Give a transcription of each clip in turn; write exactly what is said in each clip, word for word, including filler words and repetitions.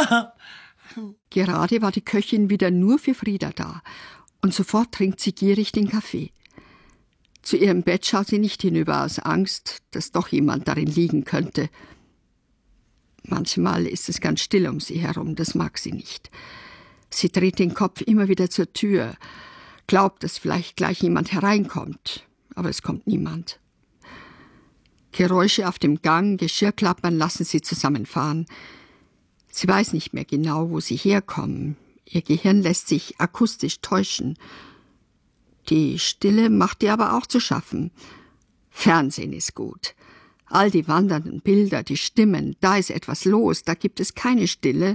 Gerade war die Köchin wieder nur für Frieda da und sofort trinkt sie gierig den Kaffee. Zu ihrem Bett schaut sie nicht hinüber aus Angst, dass doch jemand darin liegen könnte. Manchmal ist es ganz still um sie herum, das mag sie nicht. Sie dreht den Kopf immer wieder zur Tür, glaubt, dass vielleicht gleich jemand hereinkommt, aber es kommt niemand. Geräusche auf dem Gang, Geschirrklappern lassen sie zusammenfahren. Sie weiß nicht mehr genau, wo sie herkommen. Ihr Gehirn lässt sich akustisch täuschen. Die Stille macht ihr aber auch zu schaffen. Fernsehen ist gut. All die wandernden Bilder, die Stimmen, da ist etwas los, da gibt es keine Stille.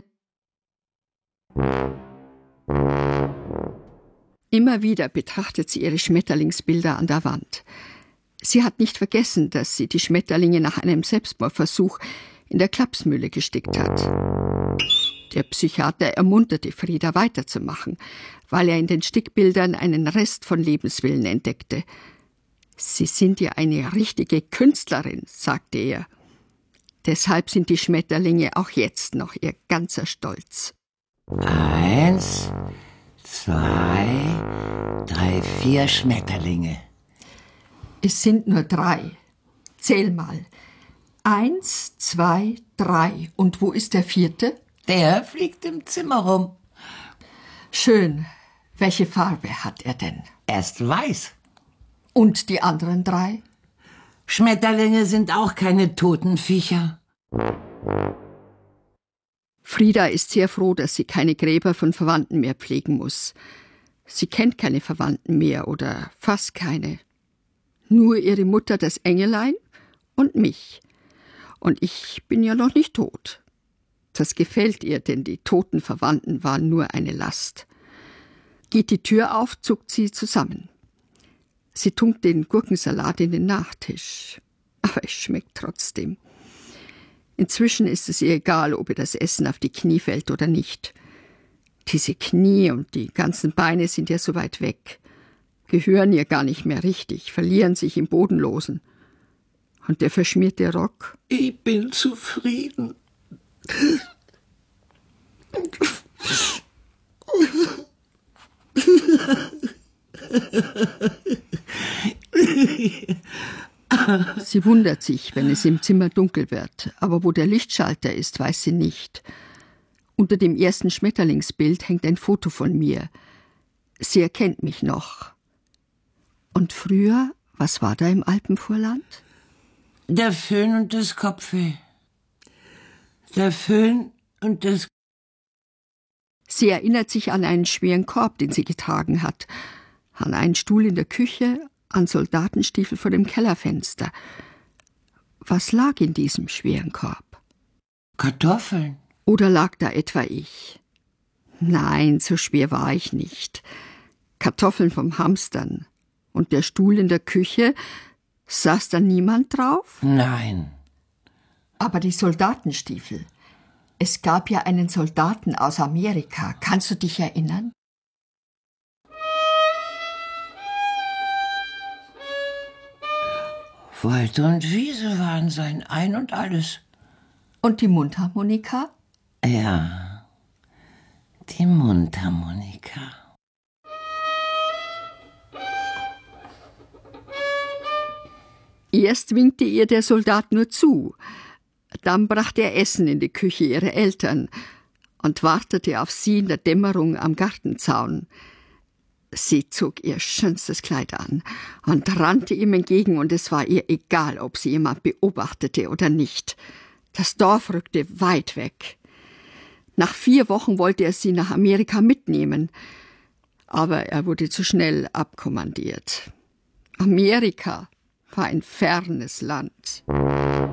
Immer wieder betrachtet sie ihre Schmetterlingsbilder an der Wand. Sie hat nicht vergessen, dass sie die Schmetterlinge nach einem Selbstmordversuch in der Klapsmühle gestickt hat. Der Psychiater ermunterte Frieda weiterzumachen, weil er in den Stickbildern einen Rest von Lebenswillen entdeckte. »Sie sind ja eine richtige Künstlerin«, sagte er. Deshalb sind die Schmetterlinge auch jetzt noch ihr ganzer Stolz. Eins, zwei, drei, vier Schmetterlinge. Es sind nur drei. Zähl mal. Eins, zwei, drei. Und wo ist der vierte? Der fliegt im Zimmer rum. Schön. Welche Farbe hat er denn? Er ist weiß. Und die anderen drei? Schmetterlinge sind auch keine toten Viecher. Frieda ist sehr froh, dass sie keine Gräber von Verwandten mehr pflegen muss. Sie kennt keine Verwandten mehr oder fast keine. Nur ihre Mutter, das Engelein, und mich. Und ich bin ja noch nicht tot. Das gefällt ihr, denn die toten Verwandten waren nur eine Last. Geht die Tür auf, zuckt sie zusammen. Sie tunkt den Gurkensalat in den Nachtisch. Aber es schmeckt trotzdem. Inzwischen ist es ihr egal, ob ihr das Essen auf die Knie fällt oder nicht. Diese Knie und die ganzen Beine sind ja so weit weg, gehören ihr gar nicht mehr richtig, verlieren sich im Bodenlosen. Und der verschmierte Rock? Ich bin zufrieden. Sie wundert sich, wenn es im Zimmer dunkel wird, aber wo der Lichtschalter ist, weiß sie nicht. Unter dem ersten Schmetterlingsbild hängt ein Foto von mir. Sie erkennt mich noch. Und früher, was war da im Alpenvorland? Der Föhn und das Kopfweh. Der Föhn und das... Sie erinnert sich an einen schweren Korb, den sie getragen hat, an einen Stuhl in der Küche, an Soldatenstiefel vor dem Kellerfenster. Was lag in diesem schweren Korb? Kartoffeln. Oder lag da etwa ich? Nein, so schwer war ich nicht. Kartoffeln vom Hamstern. Und der Stuhl in der Küche, saß da niemand drauf? Nein. Aber die Soldatenstiefel. Es gab ja einen Soldaten aus Amerika. Kannst du dich erinnern? Wald und Wiese waren sein Ein und Alles. Und die Mundharmonika? Ja, die Mundharmonika. Erst winkte ihr der Soldat nur zu. Dann brachte er Essen in die Küche ihrer Eltern und wartete auf sie in der Dämmerung am Gartenzaun. Sie zog ihr schönstes Kleid an und rannte ihm entgegen, und es war ihr egal, ob sie jemand beobachtete oder nicht. Das Dorf rückte weit weg. Nach vier Wochen wollte er sie nach Amerika mitnehmen, aber er wurde zu schnell abkommandiert. Amerika war ein fernes Land.